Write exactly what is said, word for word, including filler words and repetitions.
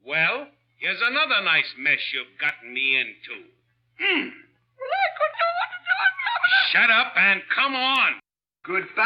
Well, here's another nice mess you've gotten me into. Hmm. Well, I could do it, John. Shut up and come on. Goodbye.